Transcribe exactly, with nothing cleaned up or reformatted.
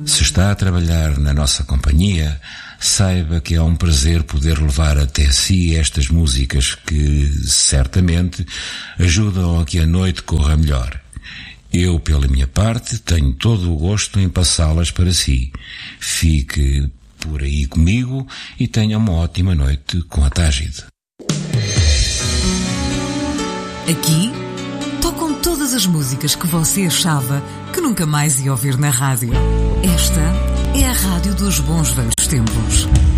Se está a trabalhar na nossa companhia, saiba que é um prazer poder levar até si estas músicas que, certamente, ajudam a que a noite corra melhor. Eu, pela minha parte, tenho todo o gosto em passá-las para si. Fique por aí comigo e tenha uma ótima noite com a Tágide. Aqui tocam todas as músicas que você achava que nunca mais ia ouvir na rádio. Esta é a rádio dos bons velhos tempos.